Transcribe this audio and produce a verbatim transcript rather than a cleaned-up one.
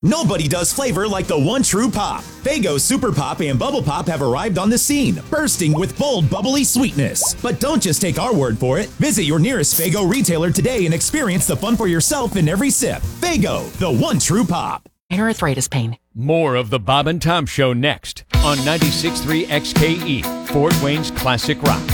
Nobody does flavor like the one true pop. Faygo Super Pop and Bubble Pop have arrived on the scene, bursting with bold, bubbly sweetness. But don't just take our word for it. Visit your nearest Faygo retailer today and experience the fun for yourself in every sip. Faygo, the one true pop. Inner arthritis pain. More of the Bob and Tom Show next on ninety-six point three X K E, Fort Wayne's Classic Rock.